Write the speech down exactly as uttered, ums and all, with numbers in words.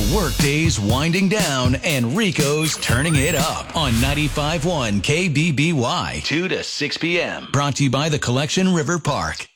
The workday's winding down and Rico's turning it up on ninety-five point one K B B Y, two to six p.m. Brought to you by the Collection River Park.